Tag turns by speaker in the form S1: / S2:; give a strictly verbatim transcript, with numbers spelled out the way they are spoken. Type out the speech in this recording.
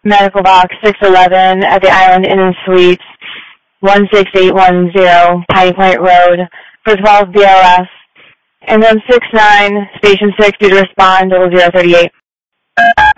S1: medical box six eleven at the Island Inn and Suites, one six eight one zero, Piney Point Road, for twelve B L S. And then six nine, Station six, due to respond, double zero thirty-eight.